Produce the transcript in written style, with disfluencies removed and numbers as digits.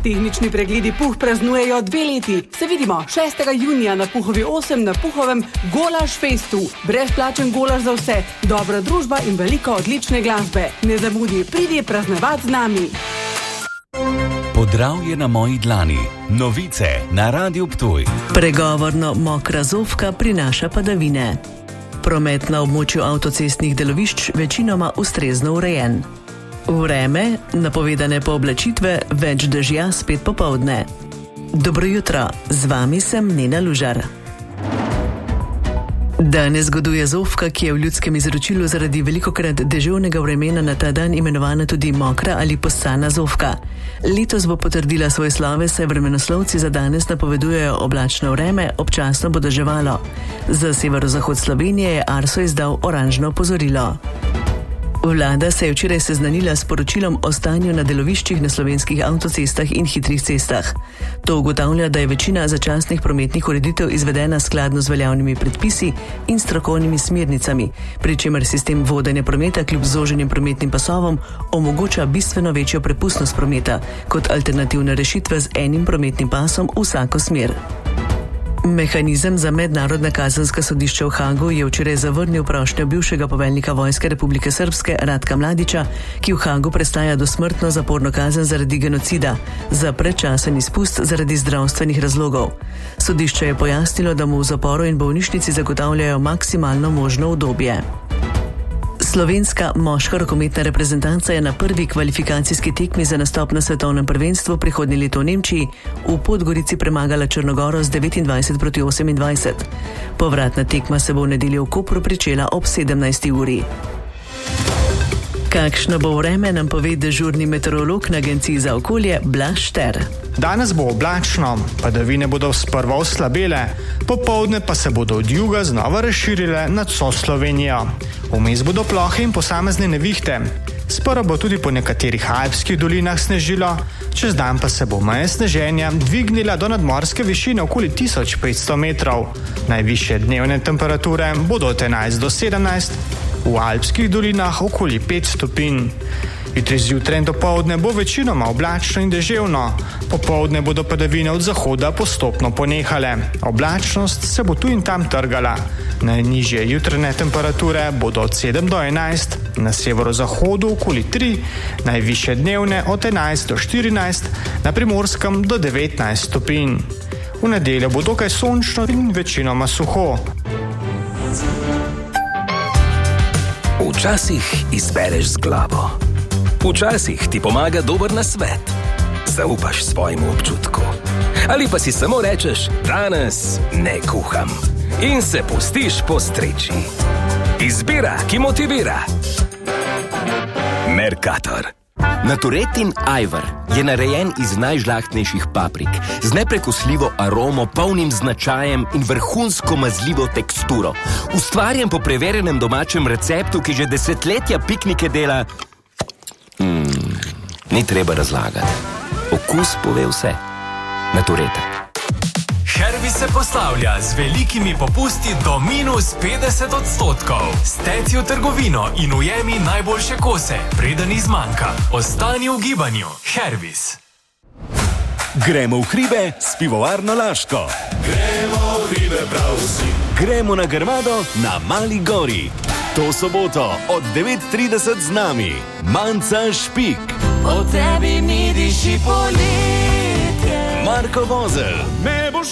Tehnični pregledi Puh praznujejo 2 leti. Se vidimo 6. junija na Puhovi 8 na Puhovem Golaž Festu. Brezplačen golaž za vse, dobra družba in veliko odlične glasbe. Ne zamudi, pridi praznovati z nami. Podravje na moji dlani. Novice na Radiu Ptuj. Pregovorno mokra zofka prinaša padavine. Promet na območju avtocestnih delovišč večinoma ustrezno urejen. Vreme, napovedane pooblačitve, več dežja spet popoldne. Dobro jutro, z vami sem Nena Lužar. Danes goduje zofka, ki je v ljudskem izročilu zaradi velikokrat deževnega vremena na ta dan imenovana tudi mokra ali poscana zofka. Letos bo potrdila svoj sloves, saj vremenoslovci za danes napovedujejo oblačno vreme, občasno bo deževalo. Za severozahod Slovenije je Arso izdal oranžno opozorilo. Vlada se je včeraj seznanila s poročilom o stanju na deloviščih na slovenskih avtocestah in hitrih cestah. To ugotavlja, da je večina začasnih prometnih ureditev izvedena skladno z veljavnimi predpisi in strokovnimi smernicami, pri čemer sistem vodenja prometa kljub zoženim prometnim pasovom omogoča bistveno večjo prepustnost prometa kot alternativne rešitve z enim prometnim pasom v vsako smer. Mehanizem za mednarodna kazenska sodišča v Hagu je včeraj zavrnil prošnjo bivšega poveljnika Vojske Republike Srpske Ratka Mladića, ki v Hagu prestaja dosmrtno zaporno kazen zaradi genocida, za predčasen izpust zaradi zdravstvenih razlogov. Sodišče je pojasnilo, da mu v zaporu in bolnišnici zagotavljajo maksimalno možno udobje. Slovenska moška rokometna reprezentanca je na prvi kvalifikacijski tekmi za nastop na svetovnem prvenstvu prihodnje leto v Nemčiji v Podgorici premagala Črnogoro z 29-28. Povratna tekma se bo v nedeljo v Kopru pričela ob 17. uri. Kakšno bo vreme, nam pove dežurni meteorolog na Agenciji za okolje Blaž Šter. Danes bo oblačno, padavine bodo sprva oslabele, popoldne pa se bodo od juga znova razširile nad vso Slovenijo. Vmes bodo plohe in posamezne nevihte. Sprva bo tudi po nekaterih alpskih dolinah snežilo, čez dan pa se bo meja sneženja dvignila do nadmorske višine okoli 1500 metrov. Najvišje dnevne temperature bodo od 11 do 17, v alpskih dolinah okoli 5 stopinj. Jutri zjutraj in dopoldne bo večinoma oblačno in deževno. Popoldne bodo padavine od zahoda postopno ponehale. Oblačnost se bo tu in tam trgala. Najnižje jutranje temperature bodo od 7 do 11, na severozahodu okoli 3, najvišje dnevne od 11 do 14, na Primorskem do 19 stopinj. V nedeljo bo dokaj sončno in večinoma suho. Včasih izbereš z glavo. Včasih ti pomaga dober nasvet. Zaupaš svojemu občutku. Ali pa si samo rečeš, danes ne kuham. In se pustiš postreči. Izbira, ki motivira. Mercator. Naturetin ajvar je narejen iz najžlahtnejših paprik, z neprekosljivo aromo, polnim značajem in vrhunsko mazljivo teksturo. Ustvarjen po preverjenem domačem receptu, ki že desetletja piknike dela. Ni treba razlagati. Okus pove vse. Natureta. Hervis se poslavlja z velikimi popusti do -50%. Steci v trgovino in ujemi najboljše kose, preden izmanjka. Ostani v gibanju. Hervis. Gremo v hribe s pivovarno Laško. Gremo v hribe prav vsi. Gremo na Grmado na Mali gori. To soboto od 9:30 z nami Manca Špik. O tebi mi diši poletje. Marko Vozelj. Me boš